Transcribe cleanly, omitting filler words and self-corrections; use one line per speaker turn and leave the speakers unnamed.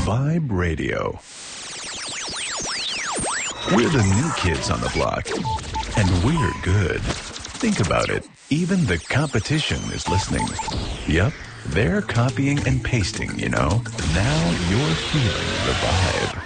Vibe Radio. We're the new kids on the block, and we're good. Think about it. Even the competition is listening. Yep, they're copying and pasting, you know. Now you're feeling the vibe.